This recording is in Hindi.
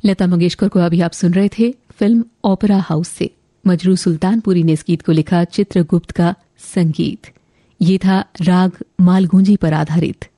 लता मंगेशकर को अभी आप सुन रहे थे फिल्म ओपेरा हाउस से। मजरू सुल्तानपुरी ने इस गीत को लिखा, चित्रगुप्त का संगीत। ये था राग मालगुंजी पर आधारित।